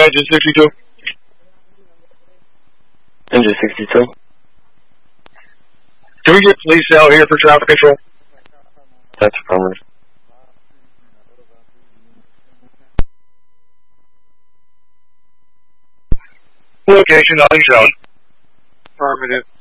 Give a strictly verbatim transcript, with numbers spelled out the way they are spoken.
Engine sixty-two. Engine sixty-two. Can we get police out here for traffic control? That's affirmative. Location, nothing shown. Affirmative.